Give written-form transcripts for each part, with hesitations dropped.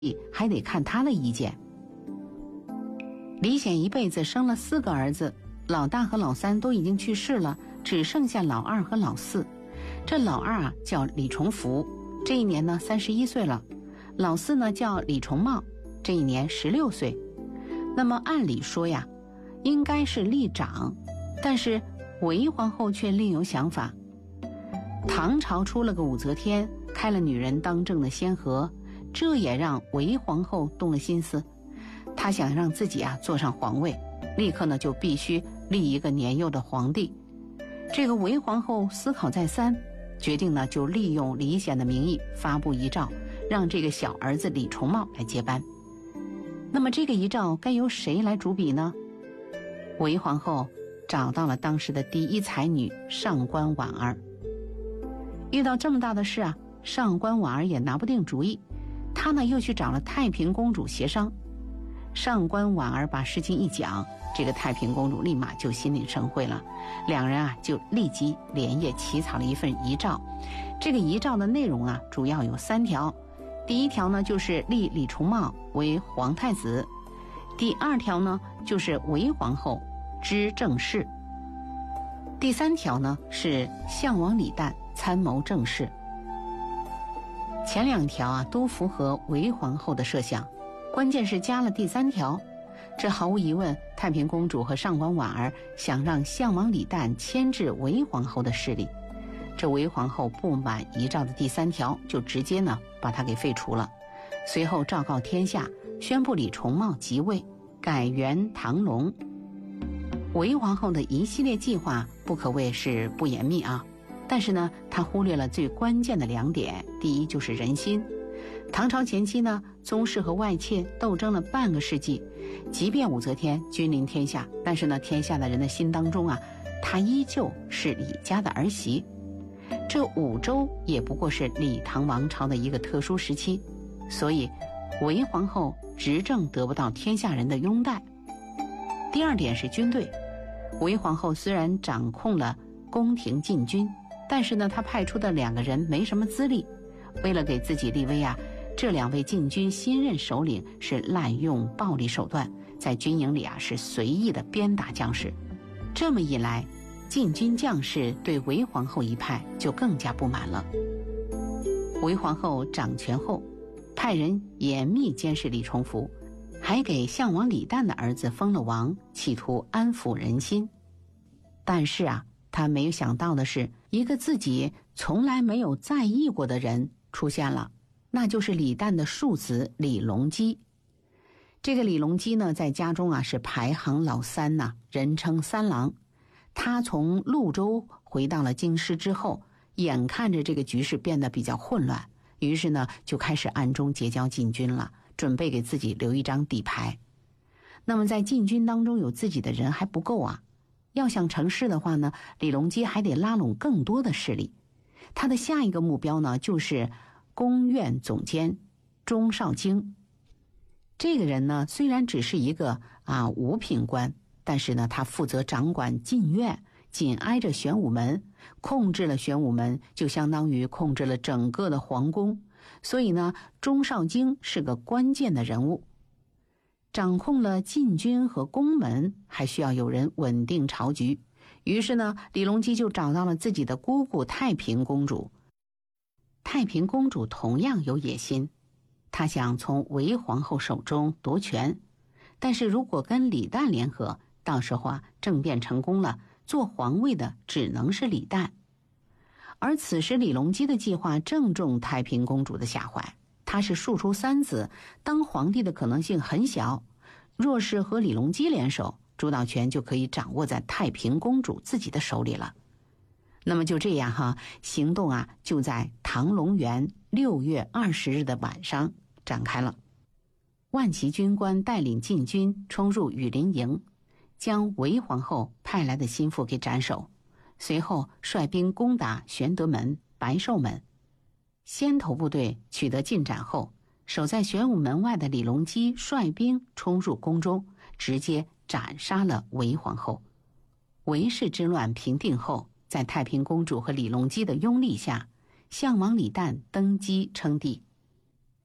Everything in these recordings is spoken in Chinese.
还得看他的意见。李显一辈子生了4个儿子，老大和老3都已经去世了，只剩下老2和老4。这老2叫李重福，这一年呢31岁了；老4呢叫李重茂，这一年16岁。那么按理说呀，应该是立长，但是韦皇后却另有想法。唐朝出了个武则天，开了女人当政的先河，这也让韦皇后动了心思。她想让自己坐上皇位，立刻呢就必须立一个年幼的皇帝。这个韦皇后思考再三，决定呢就利用李显的名义发布遗诏，让这个小儿子李重茂来接班。那么这个遗诏该由谁来主笔呢？韦皇后找到了当时的第一才女上官婉儿。遇到这么大的事上官婉儿也拿不定主意，她呢又去找了太平公主协商。上官婉儿把事情一讲，这个太平公主立马就心领神会了，两人就立即连夜起草了一份遗诏。这个遗诏的内容主要有3条。第1条呢就是立李重茂为皇太子，第2条呢就是韦皇后知政事，第3条呢是相王李旦参谋政事。前2条都符合韦皇后的设想，关键是加了第3条。这毫无疑问，太平公主和上官婉儿想让相王李旦牵制韦皇后的势力。这韦皇后不满遗诏的第3条，就直接呢把它给废除了。随后昭告天下，宣布李重茂即位，改元唐隆。韦皇后的一系列计划不可谓是不严密但是呢，她忽略了最关键的2点。第一就是人心。唐朝前期呢，宗室和外戚斗争了半个世纪，即便武则天君临天下，但是呢，天下的人的心当中她依旧是李家的儿媳。这5州也不过是李唐王朝的一个特殊时期，所以韦皇后执政得不到天下人的拥戴。第2点是军队。韦皇后虽然掌控了宫廷禁军，但是呢，她派出的2个人没什么资历。为了给自己立威这2位禁军新任首领是滥用暴力手段，在军营里是随意的鞭打将士。这么一来，禁军将士对韦皇后一派就更加不满了。韦皇后掌权后，派人严密监视李重福，还给相王李旦的儿子封了王，企图安抚人心。但是他没有想到的是，一个自己从来没有在意过的人出现了，那就是李旦的庶子李隆基。这个李隆基呢，在家中是排行老3人称3郎。他从潞州回到了京师之后，眼看着这个局势变得比较混乱，于是呢就开始暗中结交禁军了，准备给自己留一张底牌。那么在禁军当中有自己的人还不够要想成事的话呢，李隆基还得拉拢更多的势力。他的下一个目标呢，就是宫苑总监钟绍京。这个人呢，虽然只是一个五品官，但是呢，他负责掌管禁苑，紧挨着玄武门，控制了玄武门，就相当于控制了整个的皇宫。所以呢，钟绍京是个关键的人物。掌控了禁军和宫门，还需要有人稳定朝局。于是呢，李隆基就找到了自己的姑姑太平公主。太平公主同样有野心，她想从韦皇后手中夺权，但是如果跟李旦联合，到时候政变成功了，做皇位的只能是李旦。而此时李隆基的计划正中太平公主的下怀，他是庶出3子，当皇帝的可能性很小。若是和李隆基联手，主导权就可以掌握在太平公主自己的手里了。那么就这样行动就在唐隆元6月20日的晚上展开了。万骑军官带领禁军冲入羽林营，将韦皇后派来的心腹给斩首，随后率兵攻打玄德门、白寿门。先头部队取得进展后，守在玄武门外的李隆基率兵冲入宫中，直接斩杀了韦皇后。韦氏之乱平定后，在太平公主和李隆基的拥立下，相王李旦登基称帝。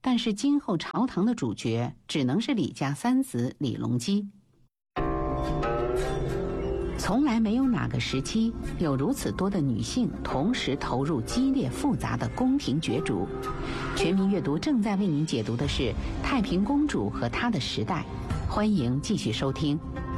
但是今后朝堂的主角只能是李家三子李隆基。从来没有哪个时期有如此多的女性同时投入激烈复杂的宫廷角逐。全民阅读正在为您解读的是太平公主和她的时代，欢迎继续收听。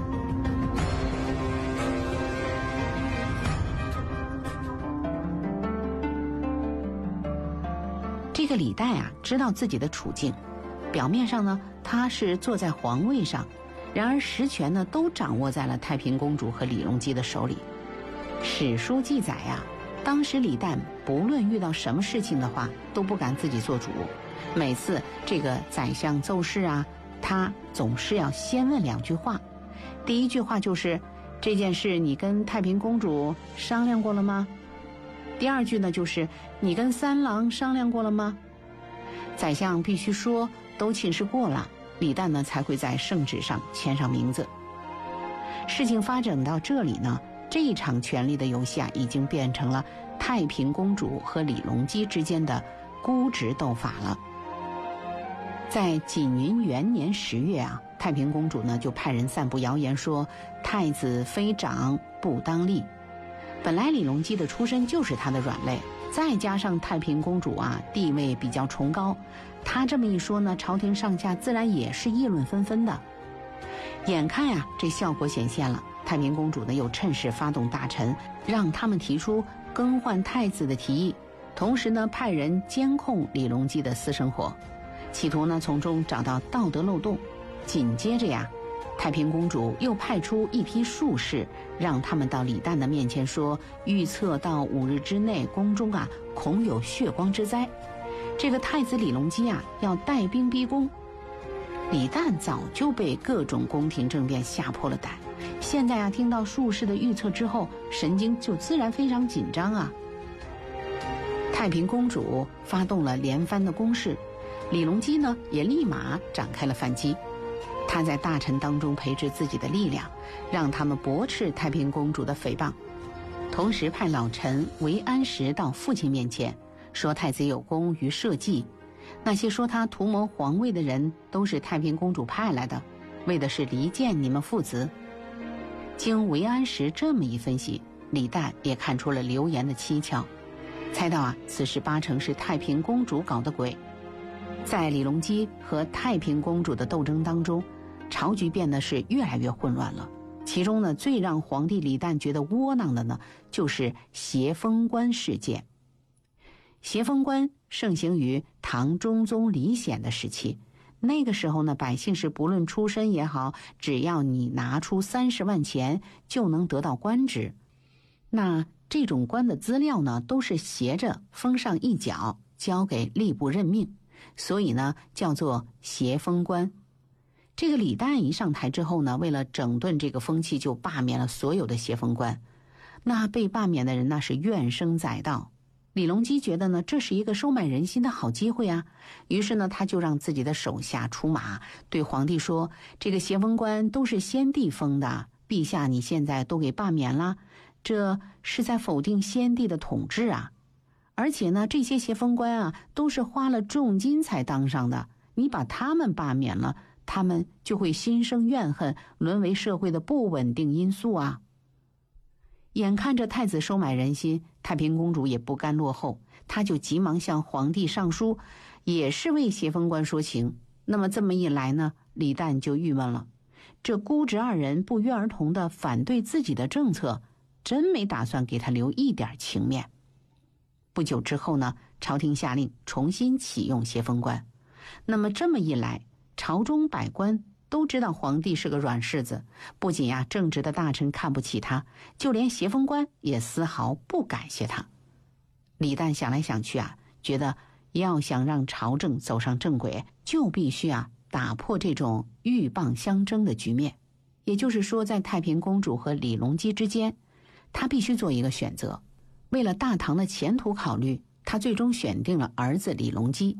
这个李代啊，知道自己的处境，表面上呢，他是坐在皇位上，然而实权呢，都掌握在了太平公主和李隆基的手里。史书记载啊，当时李旦不论遇到什么事情的话，都不敢自己做主。每次这个宰相奏事啊，他总是要先问2句话。第一句话就是这件事你跟太平公主商量过了吗？第2句呢就是你跟三郎商量过了吗？宰相必须说都请示过了，李旦呢才会在圣旨上签上名字。事情发展到这里呢，这一场权力的游戏啊，已经变成了太平公主和李隆基之间的姑侄斗法了。在景云元年10月啊，太平公主呢就派人散布谣言说太子非长不当立。本来李隆基的出身就是他的软肋，再加上太平公主啊地位比较崇高，他这么一说呢，朝廷上下自然也是议论纷纷的。眼看呀，这效果显现了，太平公主呢又趁势发动大臣，让他们提出更换太子的提议，同时呢派人监控李隆基的私生活，企图呢从中找到道德漏洞。紧接着呀，太平公主又派出一批术士，让他们到李旦的面前说，预测到5日之内宫中啊恐有血光之灾，这个太子李隆基啊要带兵逼宫。李旦早就被各种宫廷政变吓破了胆，现在啊听到术士的预测之后，神经就自然非常紧张啊。太平公主发动了连番的攻势，李隆基呢也立马展开了反击。他在大臣当中培植自己的力量，让他们驳斥太平公主的诽谤，同时派老臣韦安石到父亲面前，说太子有功于社稷，那些说他图谋皇位的人都是太平公主派来的，为的是离间你们父子。经韦安石这么一分析，李旦也看出了流言的蹊跷，猜到啊此事8成是太平公主搞的鬼。在李隆基和太平公主的斗争当中，朝局变得是越来越混乱了。其中呢，最让皇帝李旦觉得窝囊的呢，就是挟封官事件。挟封官盛行于唐中宗李显的时期，那个时候呢，百姓是不论出身也好，只要你拿出30万钱就能得到官职。那这种官的资料呢，都是斜着封上一角，交给吏部任命，所以呢，叫做挟封官。这个李旦一上台之后呢，为了整顿这个风气，就罢免了所有的挟封官。那被罢免的人那是怨声载道。李隆基觉得呢，这是一个收买人心的好机会啊，于是呢，他就让自己的手下出马，对皇帝说，这个挟封官都是先帝封的，陛下你现在都给罢免了，这是在否定先帝的统治啊。而且呢，这些挟封官啊，都是花了重金才当上的，你把他们罢免了，他们就会心生怨恨，沦为社会的不稳定因素啊。眼看着太子收买人心，太平公主也不甘落后，她就急忙向皇帝上书，也是为挟封官说情。那么这么一来呢，李旦就郁闷了，这姑侄2人不约而同地反对自己的政策，真没打算给他留一点情面。不久之后呢，朝廷下令重新启用挟封官。那么这么一来，朝中百官都知道皇帝是个软柿子，不仅呀正直的大臣看不起他，就连挟封官也丝毫不感谢他。李旦想来想去啊，觉得要想让朝政走上正轨，就必须啊打破这种鹬蚌相争的局面。也就是说，在太平公主和李隆基之间，他必须做一个选择。为了大唐的前途考虑，他最终选定了儿子李隆基。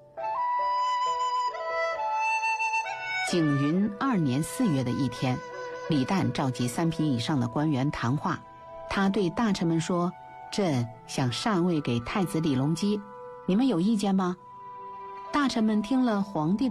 景云2年4月的一天，李旦召集3品以上的官员谈话，他对大臣们说，朕想禅位给太子李隆基，你们有意见吗？ 大臣们听了皇帝